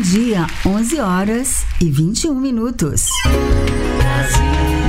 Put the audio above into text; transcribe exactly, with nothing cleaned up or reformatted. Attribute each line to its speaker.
Speaker 1: Meio-dia, onze horas e vinte e um minutos. Brasil.